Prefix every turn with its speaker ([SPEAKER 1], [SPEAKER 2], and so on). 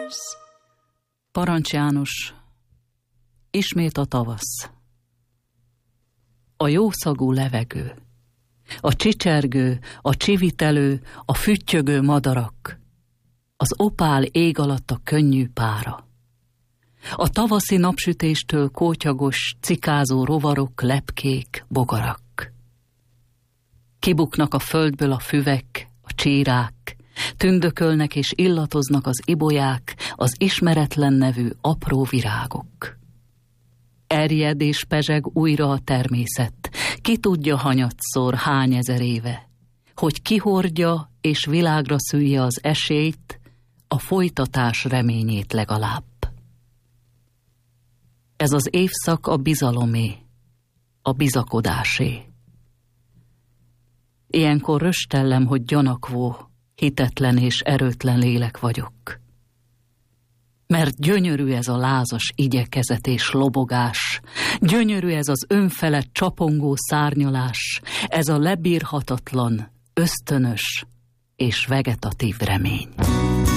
[SPEAKER 1] Parancs János, ismét a tavasz. A jószagú levegő, a csicsergő, a csivitelő, a füttyögő madarak, az opál ég alatt a könnyű pára. A tavaszi napsütéstől kótyagos, cikázó rovarok, lepkék, bogarak. Kibuknak a földből a füvek, a csírák, tündökölnek és illatoznak az ibolyák, az ismeretlen nevű apró virágok. Erjed és pezseg újra a természet, ki tudja hanyatszor hány ezer éve, hogy kihordja és világra szülje az esélyt, a folytatás reményét legalább. Ez az évszak a bizalomé, a bizakodásé. Ilyenkor röstellem, hogy gyanakvó, hitetlen és erőtlen lélek vagyok. Mert gyönyörű ez a lázas igyekezet és lobogás, gyönyörű ez az önfelett csapongó szárnyalás, ez a lebírhatatlan, ösztönös és vegetatív remény.